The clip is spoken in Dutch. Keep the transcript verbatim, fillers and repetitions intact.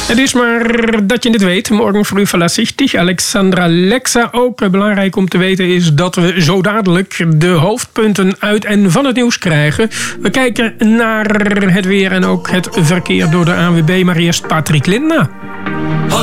Het is maar dat je het weet. Morgen vroeg voorzichtig. Alexandra Lexa. Ook belangrijk om te weten is dat we zo dadelijk de hoofdpunten uit en van het nieuws krijgen. We kijken naar het weer en ook het verkeer door de A N W B. Maar eerst Patrick Lindner.